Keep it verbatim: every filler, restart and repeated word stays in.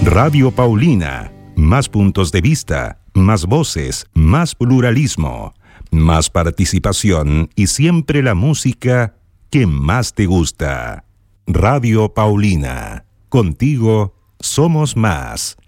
Radio Paulina, más puntos de vista, más voces, más pluralismo, más participación y siempre la música que más te gusta. Radio Paulina, contigo somos más.